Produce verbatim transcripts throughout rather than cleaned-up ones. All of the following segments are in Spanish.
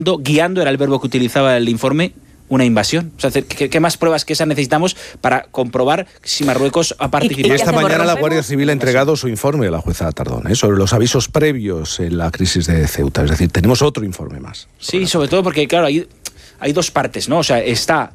guiando, era el verbo que utilizaba el informe, una invasión. O sea, ¿qué, qué más pruebas que esas necesitamos para comprobar si Marruecos ha participado? Y esta mañana la Guardia Civil ha entregado su informe a la jueza Tardón, ¿eh? sobre los avisos previos en la crisis de Ceuta. Es decir, tenemos otro informe más. Sí, sobre todo porque, claro, hay, hay dos partes, ¿no? O sea, está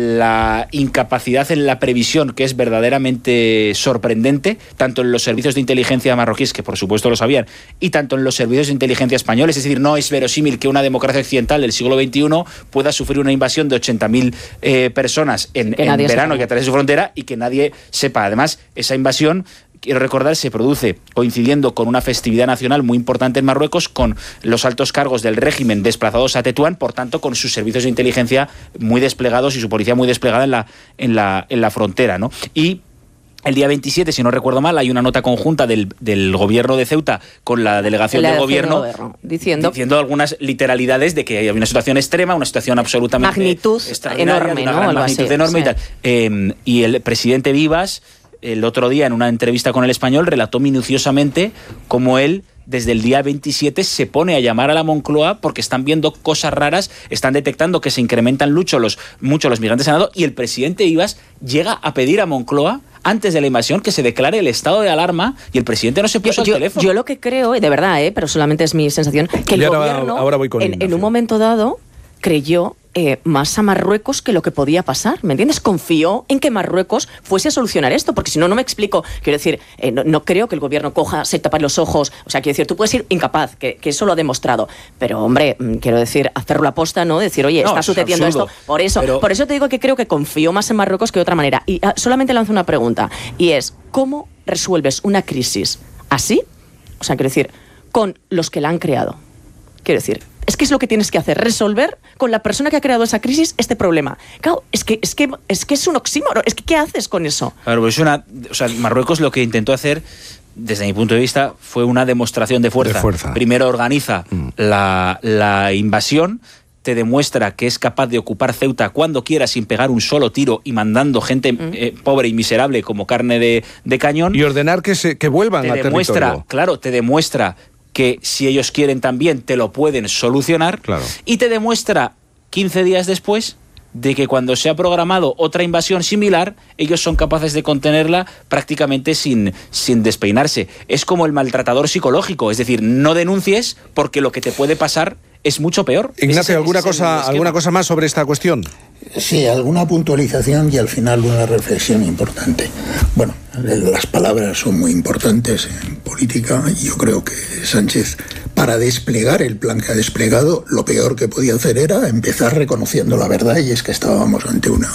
la incapacidad en la previsión, que es verdaderamente sorprendente, tanto en los servicios de inteligencia marroquíes, que por supuesto lo sabían, y tanto en los servicios de inteligencia españoles. Es decir, no es verosímil que una democracia occidental del siglo veintiuno pueda sufrir una invasión de ochenta mil eh, personas en, en verano y a través de su frontera y que nadie sepa. Además, esa invasión, quiero recordar, se produce coincidiendo con una festividad nacional muy importante en Marruecos, con los altos cargos del régimen desplazados a Tetuán, por tanto, con sus servicios de inteligencia muy desplegados y su policía muy desplegada en la, en la, en la frontera, ¿no? Y el día veintisiete, si no recuerdo mal, hay una nota conjunta del, del gobierno de Ceuta con la delegación del gobierno, gobierno diciendo, diciendo algunas literalidades de que había una situación extrema, una situación absolutamente magnitud enorme, una ¿no? gran magnitud así, enorme sí. y tal. Eh, y el presidente Vivas, el otro día en una entrevista con El Español, relató minuciosamente cómo él desde el día veintisiete se pone a llamar a la Moncloa porque están viendo cosas raras, están detectando que se incrementan mucho los, mucho los migrantes en nado, y el presidente Vivas llega a pedir a Moncloa antes de la invasión que se declare el estado de alarma, y el presidente no se puso yo, al teléfono. Yo lo que creo, de verdad, ¿eh? pero solamente es mi sensación, que el ahora, gobierno ahora voy con en, en un momento dado creyó eh, más a Marruecos que lo que podía pasar, ¿me entiendes? Confió en que Marruecos fuese a solucionar esto, porque si no, no me explico. Quiero decir, eh, no, no creo que el gobierno coja, se tapa los ojos, o sea, quiero decir, tú puedes ser incapaz, que, que eso lo ha demostrado, pero hombre, quiero decir, hacerlo a posta, ¿no? Decir, oye, no, está sucediendo esto, por eso, pero... por eso te digo que creo que confió más en Marruecos que de otra manera. Y ah, solamente lanzo una pregunta, y es, ¿cómo resuelves una crisis así? O sea, quiero decir, con los que la han creado. Quiero decir, es que es lo que tienes que hacer, resolver con la persona que ha creado esa crisis este problema. Claro, es que es, que, es, que es un oxímoro, es que ¿qué haces con eso? Claro, pues una, o sea, Marruecos lo que intentó hacer, desde mi punto de vista, fue una demostración de fuerza. De fuerza. Primero organiza mm. la, la invasión, te demuestra que es capaz de ocupar Ceuta cuando quiera sin pegar un solo tiro y mandando gente mm. eh, pobre y miserable como carne de, de cañón. Y ordenar que, se, que vuelvan te a demuestra, territorio. Claro, te demuestra que si ellos quieren también te lo pueden solucionar, claro. Y te demuestra quince días después de que cuando se ha programado otra invasión similar, ellos son capaces de contenerla prácticamente sin, sin despeinarse. Es como el maltratador psicológico, es decir, no denuncies porque lo que te puede pasar es mucho peor. Ignacio, ese, ¿alguna, ese cosa, ¿alguna cosa más sobre esta cuestión? Sí, alguna puntualización y al final una reflexión importante. Bueno, las palabras son muy importantes en política y yo creo que Sánchez, para desplegar el plan que ha desplegado, lo peor que podía hacer era empezar reconociendo la verdad, y es que estábamos ante una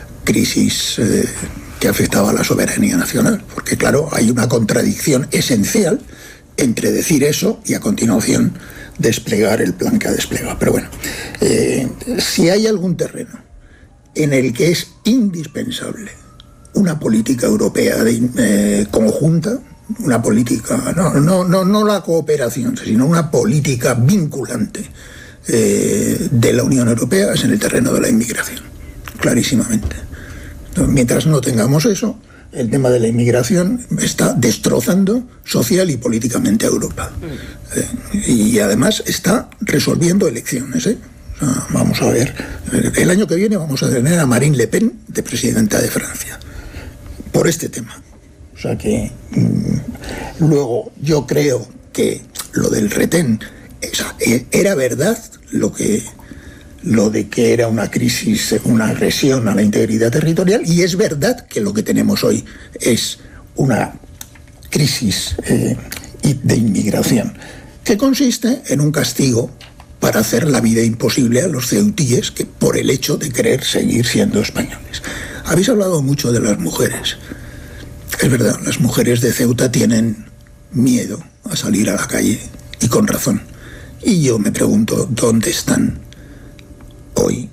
crisis eh, que afectaba a la soberanía nacional, porque claro, hay una contradicción esencial entre decir eso y a continuación desplegar el plan que ha desplegado. Pero bueno, eh, si hay algún terreno en el que es indispensable una política europea de, eh, conjunta, una política, no, no, no, no la cooperación, sino una política vinculante eh, de la Unión Europea, es en el terreno de la inmigración, clarísimamente. Entonces, mientras no tengamos eso, el tema de la inmigración está destrozando social y políticamente a Europa. Eh, y además está resolviendo elecciones, ¿eh? O sea, vamos a ver, el año que viene vamos a tener a Marine Le Pen de presidenta de Francia, por este tema. O sea que mmm, luego yo creo que lo del retén, esa, era verdad lo que lo de que era una crisis, una agresión a la integridad territorial, y es verdad que lo que tenemos hoy es una crisis eh, de inmigración que consiste en un castigo para hacer la vida imposible a los ceutíes, que por el hecho de querer seguir siendo españoles. Habéis hablado mucho de las mujeres. Es verdad, las mujeres de Ceuta tienen miedo a salir a la calle, y con razón. Y yo me pregunto, ¿dónde están hoy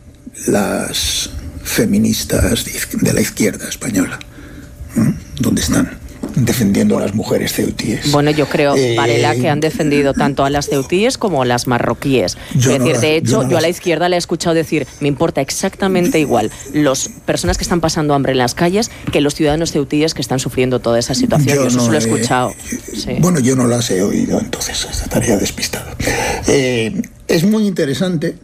las feministas de la izquierda española? ¿Mm? ¿Dónde están defendiendo a las mujeres ceutíes? Bueno, yo creo, eh, Varela, que han defendido tanto a las ceutíes como a las marroquíes. Es decir, no, de hecho, yo, no yo a la izquierda le he escuchado decir, me importa exactamente igual las personas que están pasando hambre en las calles que los ciudadanos ceutíes que están sufriendo toda esa situación. Yo, yo eso no, lo he escuchado. Eh, sí. Bueno, yo no las he oído, entonces estaría despistado. Eh, es muy interesante